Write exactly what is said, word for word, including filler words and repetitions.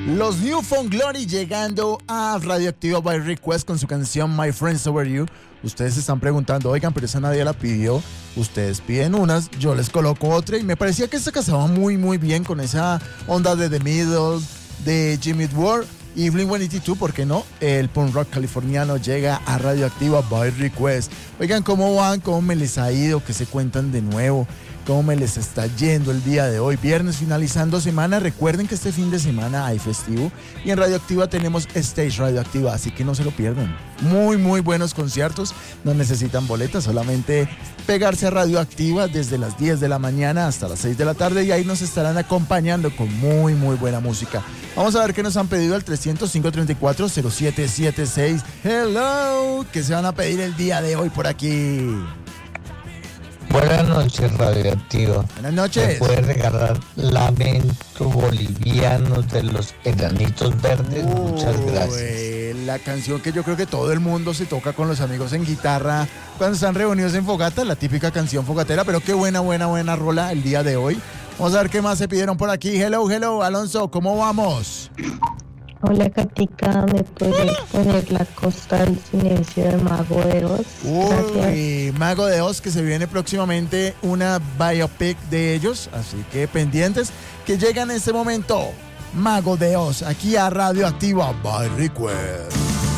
Los New Found Glory llegando a Radioactiva by Request con su canción My Friends Over You. Ustedes se están preguntando, oigan, pero esa nadie la pidió. Ustedes piden unas, yo les coloco otra. Y me parecía que esta casaba muy, muy bien con esa onda de The Middle, de Jimmy Ward y Blink ciento ochenta y dos, ¿por qué no? El punk rock californiano llega a Radioactiva by Request. Oigan, ¿cómo van? ¿Cómo me les ha ido? ¿Qué se cuentan de nuevo? ¿Cómo me les está yendo el día de hoy? Viernes finalizando semana. Recuerden que este fin de semana hay festivo y en Radioactiva tenemos Stage Radioactiva, así que no se lo pierdan. Muy, muy buenos conciertos. No necesitan boletas, solamente pegarse a Radioactiva desde las diez de la mañana hasta las seis de la tarde y ahí nos estarán acompañando con muy, muy buena música. Vamos a ver qué nos han pedido al trescientos cinco treinta y cuatro cero siete setenta y seis. Hello, ¿qué se van a pedir el día de hoy por aquí? Buenas noches, Radioactiva. Buenas noches. ¿Me puede regalar Lamento Boliviano de los Enanitos Verdes? Uy, muchas gracias. La canción que yo creo que todo el mundo se toca con los amigos en guitarra cuando están reunidos en fogata, la típica canción fogatera, pero qué buena, buena, buena rola el día de hoy. Vamos a ver qué más se pidieron por aquí. Hello, hello, Alonso, ¿cómo vamos? Hola, Katica, ¿me puedes poner La Costa del Silencio de Mago de Oz? Uy, Mago de Oz, que se viene próximamente una biopic de ellos, así que pendientes, que llega en este momento Mago de Oz, aquí a Radioactiva by Request.